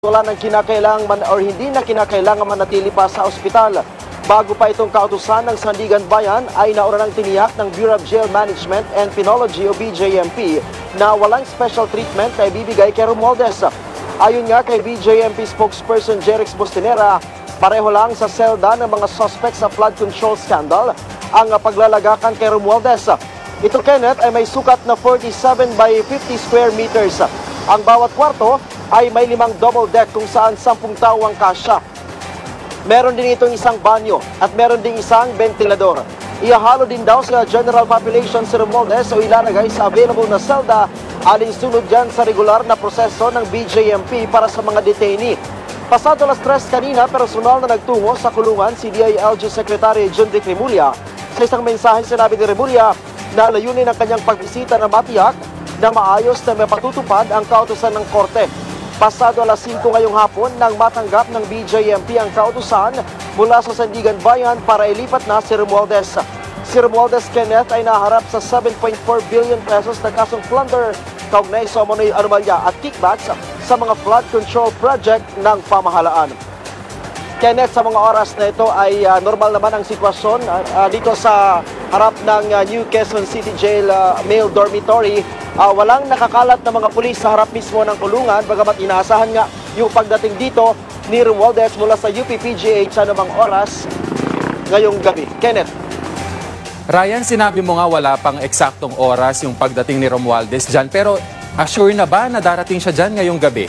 wala nang kinakailangan or hindi na kinakailangan manatili pa sa ospital. Bago pa itong kautusan ng Sandigan Bayan ay nauna nang tiniyak ng Bureau of Jail Management and Penology o BJMP na walang special treatment na ibibigay kay Romualdez. Ayon nga kay BJMP spokesperson Jerix Bustinera, pareho lang sa selda ng mga suspect sa flood control scandal ang paglalagakan kay Romualdez. Ito, Kenneth, ay may sukat na 47 by 50 square meters. Ang bawat kwarto ay may 5 double deck kung saan 10 tao ang kasya. Meron din itong isang banyo at meron din isang ventilador. Ihahalo din daw sa general population si Romualdez o ilalagay sa available na selda alinsunod dyan sa regular na proseso ng BJMP para sa mga detainee. Pasado alas 3 kanina, personal na nagtungo sa kulungan si DILG Secretary John Vic Remulla. Sa isang mensahe sinabi ni Remulla na layunin ng kanyang pagbisita na matiyak na maayos na mapatutupad ang kautusan ng korte. Pasado alas 5 ngayong hapon nang matanggap ng BJMP ang kautusan mula sa Sandigan Bayan para ilipat na si Romualdez. Si Romualdez, Kenneth, ay naharap sa 7.4 billion pesos na kasong plunder, kaugnay sa umano'y anomalya at kickbacks sa mga flood control project ng pamahalaan. Kenneth, sa mga oras na ito ay normal naman ang sitwasyon dito sa harap ng New Quezon City Jail male dormitory. Walang nakakalat na mga pulis sa harap mismo ng kulungan, bagamat inaasahan nga yung pagdating dito ni Romualdez mula sa UPPGH sa anumang oras ngayong gabi. Kenneth. Ryan, sinabi mo nga wala pang eksaktong oras yung pagdating ni Romualdez dyan, pero assure na ba na darating siya dyan ngayong gabi?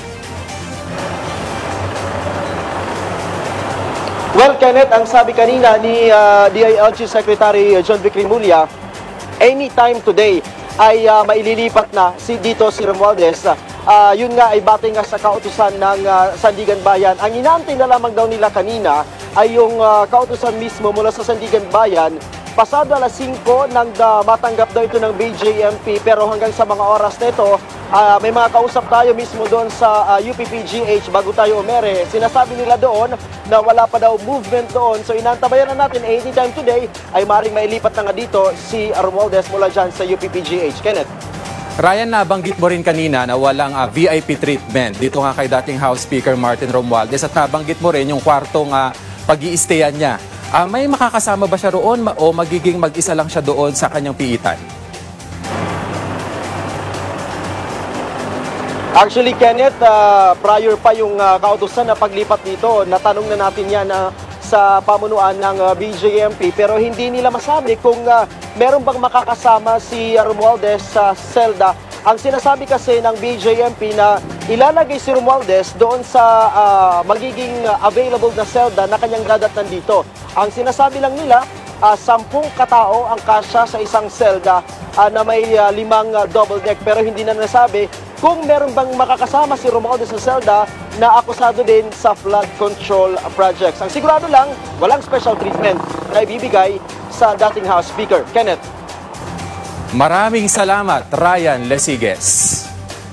Well, Kenneth, ang sabi kanina ni DILG Secretary John Vic Remulla, anytime today ay maililipat na dito si Romualdez. Yun nga ay batay nga sa kautusan ng Sandigan Bayan. Ang inaantay na lamang daw nila kanina ay yung kautusan mismo mula sa Sandigan Bayan. Pasado alas 5 nang matanggap daw ito ng BJMP, pero hanggang sa mga oras na ito, may mga kausap tayo mismo doon sa UPPGH bago tayo umere. Sinasabi nila doon na wala pa daw movement doon. So inantabayan na natin anytime today ay maring mailipat na nga dito si Romualdez mula dyan sa UPPGH. Kenneth. Ryan, nabanggit mo rin kanina na walang VIP treatment dito nga kay dating House Speaker Martin Romualdez at nabanggit mo rin yung kwartong pag-i-stayan niya. May makakasama ba siya roon o magiging mag-isa lang siya doon sa kanyang piitan? Actually, Kenneth, prior pa yung kautusan na paglipat dito, natanong na natin yan sa pamunuan ng BJMP, pero hindi nila masabi kung meron bang makakasama si Romualdez sa selda. Ang sinasabi kasi ng BJMP na ilalagay si Romualdez doon sa magiging available na selda na kanyang dadatnan dito. Ang sinasabi lang nila, 10 katao ang kasya sa isang selda na may 5 double deck, pero hindi na nasabi kung meron bang makakasama si Romualdez sa selda na akusado din sa flood control projects. Ang sigurado lang, walang special treatment na ibibigay sa dating House Speaker. Kenneth. Maraming salamat, Ryan Lesiges.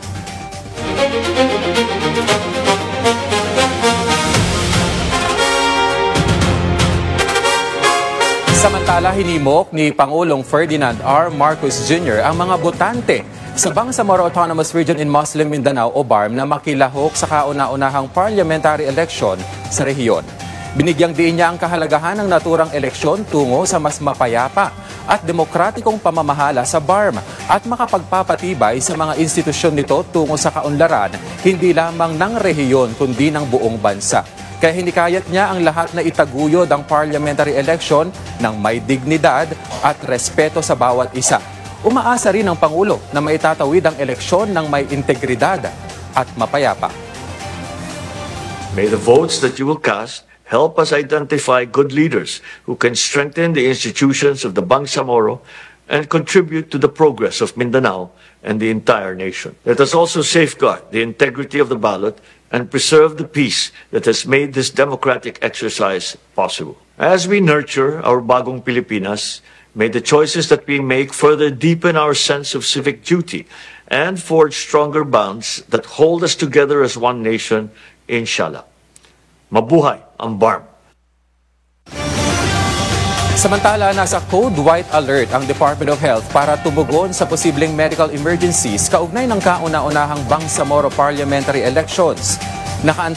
Samantala, hinimok ni Pangulong Ferdinand R. Marcos Jr. ang mga botante sa Bangsamoro Autonomous Region in Muslim Mindanao o BARM na makilahok sa kauna-unahang parliamentary election sa rehiyon. Binigyang diin niya ang kahalagahan ng naturang eleksyon tungo sa mas mapayapa at demokratikong pamamahala sa BARM at makapagpapatibay sa mga institusyon nito tungo sa kaunlaran hindi lamang ng rehiyon kundi ng buong bansa. Kaya hinikayat niya ang lahat na itaguyod ang parliamentary election ng may dignidad at respeto sa bawat isa. Umaasa rin ang Pangulo na maitatawid ang eleksyon ng may integridad at mapayapa. May the votes that you will cast help us identify good leaders who can strengthen the institutions of the Bangsamoro and contribute to the progress of Mindanao and the entire nation. Let us also safeguard the integrity of the ballot and preserve the peace that has made this democratic exercise possible. As we nurture our bagong Pilipinas, may the choices that we make further deepen our sense of civic duty and forge stronger bonds that hold us together as one nation, inshallah. Mabuhay ang BARM! Samantala, nasa Code White Alert ang Department of Health para tumugon sa posibleng medical emergencies kaugnay ng kauna-unahang Bangsamoro parliamentary elections. Nakaantay